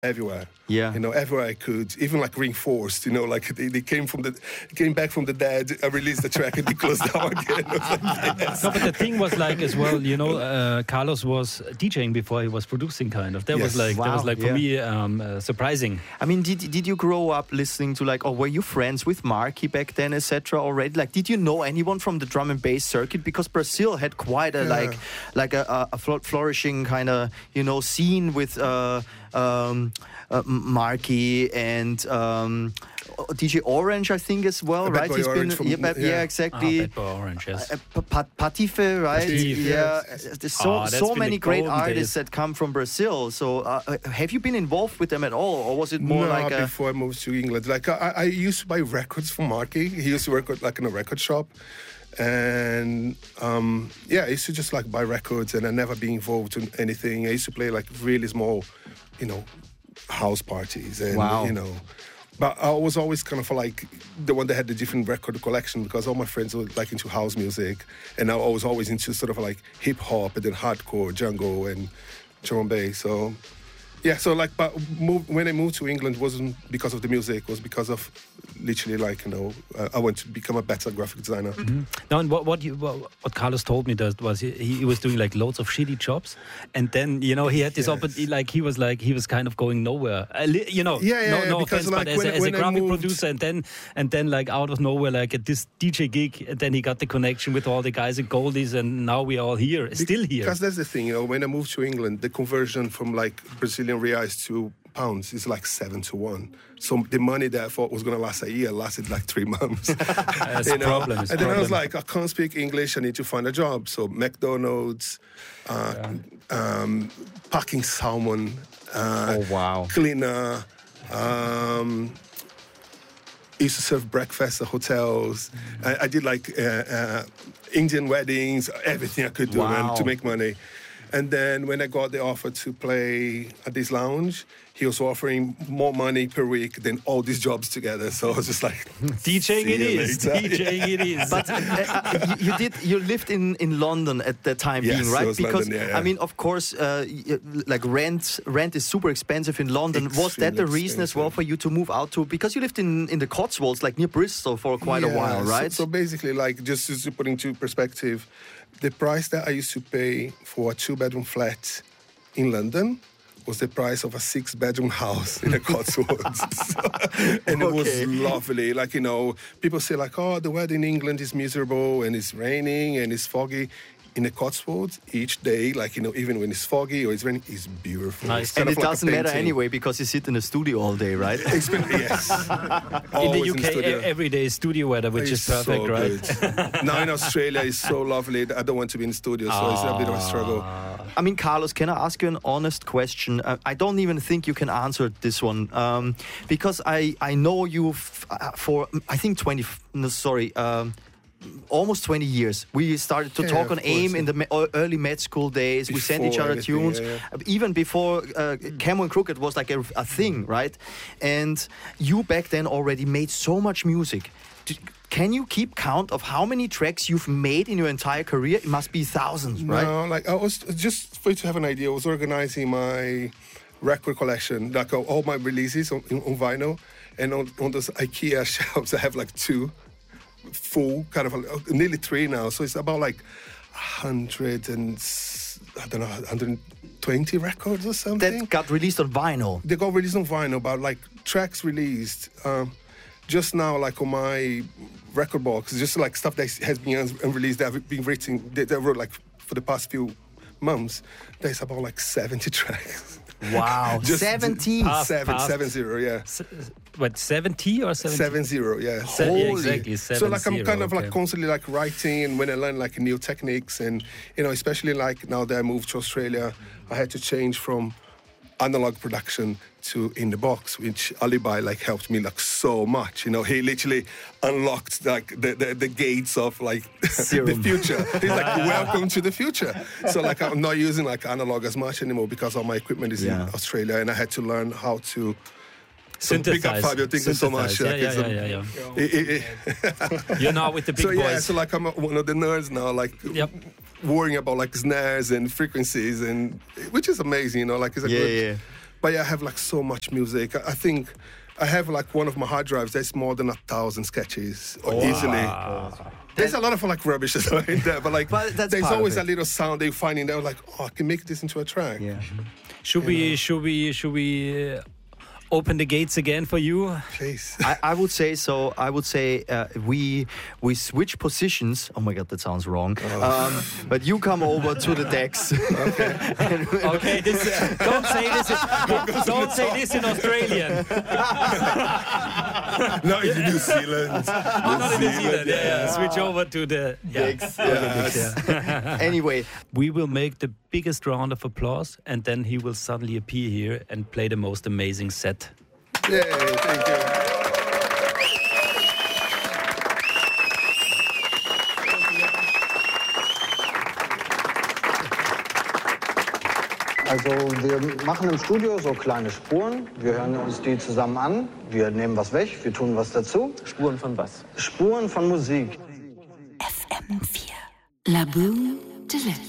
everywhere. Yeah. Everywhere I could, even like Reinforced, like they came back from the dead. I released the track and they closed down again. I was like, yes. No, but the thing was like as well, Carlos was DJing before he was producing, kind of. That Yes. was like for me surprising. I mean, did you grow up listening to or were you friends with Marky back then, etc. already? Like, did you know anyone from the drum and bass circuit? Because Brazil had quite a a flourishing kind of scene with Marky and DJ Orange, I think, as well, Bad right? Boy Orange Exactly. Bad Boy Orange, yes. Patife, right? Patife, yeah. yes. There's that's so been many the great golden artists days. that come from Brazil. So, have you been involved with them at all, or was it more No, before I moved to England. Like I used to buy records from Marky. He used to work in a record shop. And I used to just buy records, and I never be involved in anything. I used to play really small, house parties, and Wow. But I was always kind of the one that had the different record collection, because all my friends were into house music, and I was always into sort of hip hop and then hardcore, jungle and drum and bass. So yeah, so but when I moved to England, wasn't because of the music, it was because of literally I want to become a better graphic designer. Mm-hmm. No, and what Carlos told me was he was doing loads of shitty jobs, and then he had this opportunity, he was kind of going nowhere. No because offense, but as a when I graphic moved, producer, and then out of nowhere, at this DJ gig, and then he got the connection with all the guys at Goldies, and now we are all here, still here. Because that's the thing, when I moved to England, the conversion from Brazilian reais to pounds is 7-1. So the money that I thought was going to last a year lasted 3 months. That's a problem. And then I was I can't speak English, I need to find a job. So McDonald's, packing salmon, wow. cleaner, used to serve breakfast at hotels. I did Indian weddings, everything I could do, man, to make money. And then when I got the offer to play at this lounge, he was offering more money per week than all these jobs together. So I was just DJing it is. DJing it is. But you lived in London at the time Yes, being, right? it was Because London, yeah. I mean, of course, rent is super expensive in London. Was that the Extremely reason as well expensive. for you to move out to? Because you lived in the Cotswolds, near Bristol, for quite a while, right? So basically, just to put into perspective, the price that I used to pay for a 2-bedroom flat in London was the price of a 6-bedroom house in the Cotswolds. And it was lovely. People say oh, the weather in England is miserable and it's raining and it's foggy. In the Cotswolds, each day, even when it's foggy or it's raining, it's beautiful. Nice. It's kind And of it a doesn't matter painting. anyway because you sit in the studio all day, right? Yes. In the Always UK, studio. every day is studio weather, which is It's perfect, so right? Good. Now in Australia, it's so lovely that I don't want to be in the studio, so it's a bit of a struggle. I mean, Carlos, can I ask you an honest question? I don't even think you can answer this one because I know you for I think almost 20 years. We started to talk on of course, AIM in the early med school days. We sent each Before other everything, tunes. yeah. Even before Camel and Crooked was a thing, right? And you back then already made so much music. Can you keep count of how many tracks you've made in your entire career? It must be thousands, right? No, I was just for you to have an idea. I was organizing my record collection, all my releases on vinyl, and on those IKEA shelves, I have 2 full, kind of nearly 3 now. So it's about 120 records or something. That got released on vinyl. They got released on vinyl, but tracks released just now, on my record box, just stuff that has been unreleased that have been written, that I wrote for the past few months. There's about 70 tracks. Wow, 70. 7-0, yeah. What, 70 or 70? 7-0, yeah. Yeah, exactly, So I'm kind of okay. constantly writing, and when I learn new techniques, and especially now that I moved to Australia, I had to change from analog production to in the box, which Alibi helped me so much. He literally unlocked the gates of the future. He's welcome to the future. So I'm not using analog as much anymore because all my equipment is in Australia, and I had to learn how to synthesize. Big up Fabio, thank you so much. Yeah. You're now with the big boys. So I'm one of the nerds now, worrying about snares and frequencies, and which is amazing, it's a good But yeah, I have like so much music. I think I have like one of my hard drives. There's more than 1,000 sketches easily. There's a lot of like rubbish in there, but like there's always a little sound they find in there. Like, oh, I can make this into a track. Yeah. Should we open the gates again for you? Please. I would say so. I would say we switch positions. Oh my God, that sounds wrong. But you come over to the decks. Okay. Okay. Don't say this in Australian. No, in New Zealand. Not in New Zealand. Yeah. Switch over to the Decks. Anyway, we will make the biggest round of applause, and then he will suddenly appear here and play the most amazing set. Yay, thank you. Also wir machen im Studio so kleine Spuren, wir hören uns die zusammen an, wir nehmen was weg, wir tun was dazu. Spuren von was? Spuren von Musik. FM4 La Boom de Lille.